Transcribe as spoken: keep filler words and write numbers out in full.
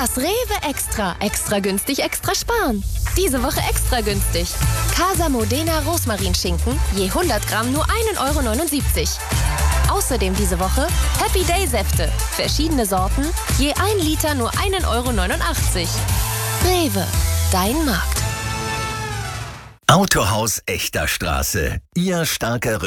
Das Rewe Extra. Extra günstig, extra sparen. Diese Woche extra günstig. Casa Modena Rosmarinschinken, je hundert Gramm nur ein Euro neunundsiebzig. Außerdem diese Woche Happy Day Säfte. Verschiedene Sorten, je ein Liter nur ein Euro neunundachtzig. Rewe, dein Markt. Autohaus Echter Straße. Ihr starker